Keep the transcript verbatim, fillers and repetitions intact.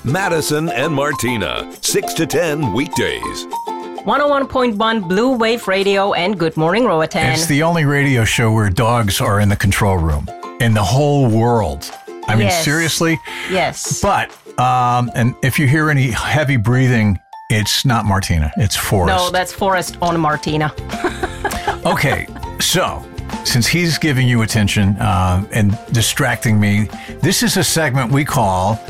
Madison and Martina, six to ten weekdays. one oh one point one Blue Wave Radio and Good Morning Roatan. It's the only radio show where dogs are in the control room in the whole world. I mean, Yes. seriously? Yes. But, um, and if you hear any heavy breathing, it's not Martina, it's Forrest. No, that's Forrest on Martina. Okay, so since he's giving you attention uh, and distracting me, this is a segment we call